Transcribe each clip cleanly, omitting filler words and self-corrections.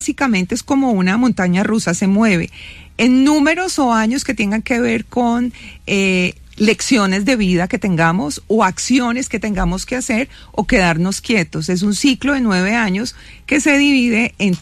básicamente es como una montaña rusa, se mueve en números o años que tengan que ver con lecciones de vida que tengamos o acciones que tengamos que hacer o quedarnos quietos. Es un ciclo de 9 años que se divide en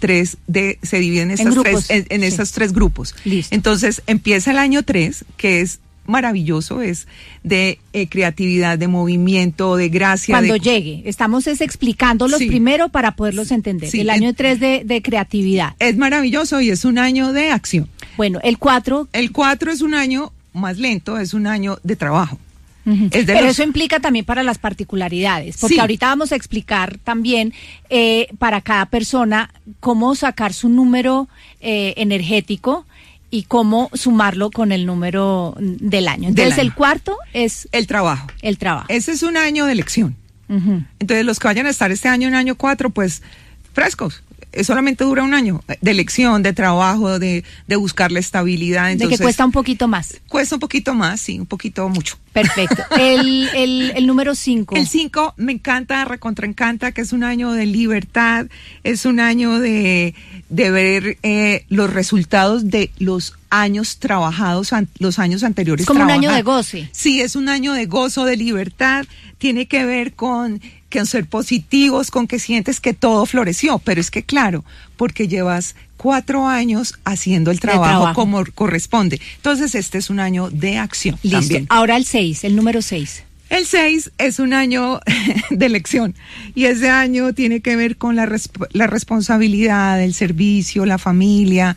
estos tres grupos. Listo. Entonces empieza el año 3, que es maravilloso, es de creatividad, de movimiento, de gracia. Cuando llegue, estamos explicándolos primero para poderlos entender. Sí, el año 3 de creatividad. Es maravilloso y es un año de acción. Bueno, el 4. El 4 es un año más lento, es un año de trabajo. Uh-huh. Pero eso implica también para las particularidades, porque ahorita vamos a explicar también para cada persona cómo sacar su número energético y cómo sumarlo con el número del año. Entonces el cuarto es el trabajo. El trabajo. Ese es un año de elección. Uh-huh. Entonces los que vayan a estar este año en año 4, pues frescos. Solamente dura un año de elección, de trabajo, de buscar la estabilidad. Entonces, de que cuesta un poquito más. Cuesta un poquito más, sí, un poquito mucho. Perfecto. El número 5. El 5 me encanta, recontra encanta, que es un año de libertad, es un año de ver los resultados de los años trabajados, los años anteriores. Es como un año de goce. Sí, es un año de gozo, de libertad, tiene que ver con ser positivos, con que sientes que todo floreció, pero es que claro, porque llevas 4 años haciendo el trabajo como corresponde. Entonces este es un año de acción. Listo. También. Ahora el número 6. El 6 es un año de elección y ese año tiene que ver con la responsabilidad, el servicio, la familia,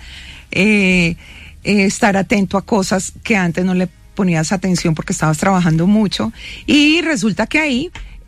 estar atento a cosas que antes no le ponías atención porque estabas trabajando mucho, y resulta que ahí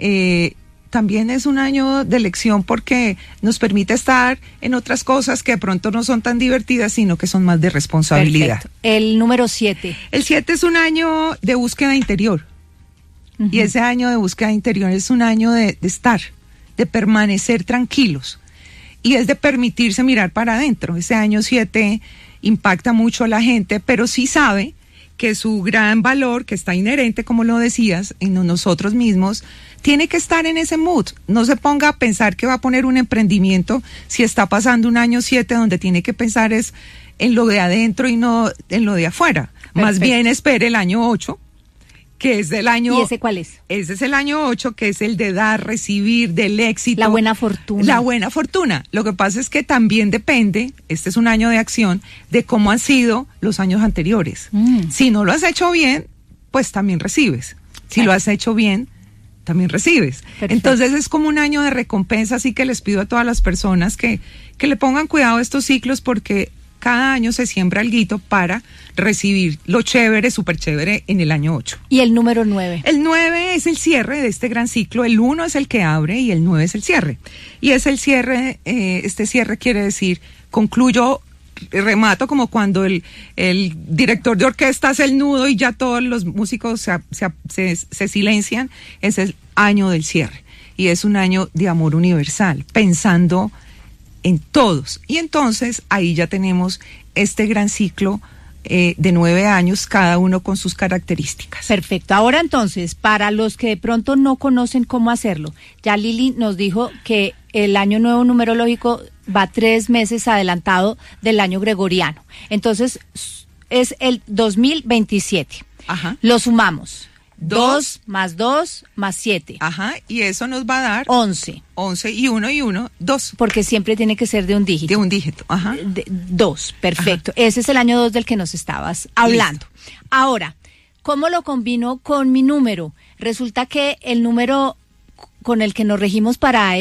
también es un año de elección porque nos permite estar en otras cosas que de pronto no son tan divertidas, sino que son más de responsabilidad. Perfecto. El número 7. El 7 es un año de búsqueda interior. Uh-huh. Y ese año de búsqueda interior es un año de estar, de permanecer tranquilos. Y es de permitirse mirar para adentro. Ese año 7 impacta mucho a la gente, pero sí sabe que su gran valor, que está inherente, como lo decías, en nosotros mismos, tiene que estar en ese mood. No se ponga a pensar que va a poner un emprendimiento si está pasando un año 7 donde tiene que pensar es en lo de adentro y no en lo de afuera. Perfecto. Más bien espere el año 8, que es del año... ¿Y ese cuál es? Ese es el año 8, que es el de dar, recibir, del éxito. La buena fortuna. La buena fortuna. Lo que pasa es que también depende, este es un año de acción, de cómo han sido los años anteriores. Si no lo has hecho bien, pues también recibes. Si lo has hecho bien, también recibes. Perfecto. Entonces es como un año de recompensa, así que les pido a todas las personas que le pongan cuidado a estos ciclos, porque cada año se siembra alguito para recibir lo chévere, súper chévere en el año 8. ¿Y el número 9? El 9 es el cierre de este gran ciclo, el 1 es el que abre y el 9 es el cierre. Y es el cierre, este cierre quiere decir, concluyo, remato, como cuando el director de orquesta hace el nudo y ya todos los músicos se silencian. Es el año del cierre y es un año de amor universal, pensando en todos. Y entonces ahí ya tenemos este gran ciclo de 9 años, cada uno con sus características. Perfecto. Ahora entonces, para los que de pronto no conocen cómo hacerlo, ya Lili nos dijo que el año nuevo numerológico va 3 meses adelantado del año gregoriano. Entonces, es el 2027. Ajá. Lo sumamos. 2 más 2 más 7. Ajá, y eso nos va a dar 11. 11 y 1, 2. Porque siempre tiene que ser de un dígito. De un dígito, ajá. 2, perfecto. Ajá. Ese es el año 2 del que nos estabas hablando. Listo. Ahora, ¿cómo lo combino con mi número? Resulta que el número con el que nos regimos para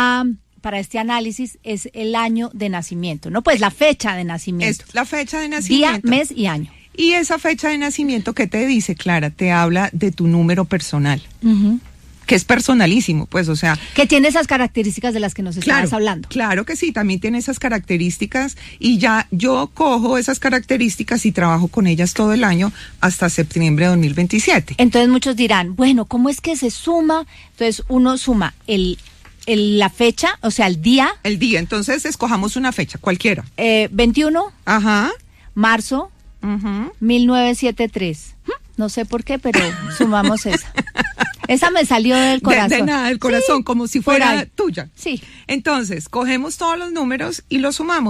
este análisis es el año de nacimiento, ¿no? Pues la fecha de nacimiento. Es la fecha de nacimiento. Día, mes y año. Y esa fecha de nacimiento, ¿qué te dice, Clara? Te habla de tu número personal, que es personalísimo, pues, o sea... Que tiene esas características de las que nos estabas hablando. Claro que sí, también tiene esas características y ya yo cojo esas características y trabajo con ellas todo el año hasta septiembre de 2027. Entonces muchos dirán, bueno, ¿cómo es que se suma? Entonces uno suma la fecha, o sea, el día. El día, entonces escojamos una fecha, cualquiera. 21. Ajá. Marzo. 1973. No sé por qué, pero sumamos esa. Esa me salió del corazón. De nada, del corazón, sí, como si fuera tuya. Sí. Entonces, cogemos todos los números y los sumamos.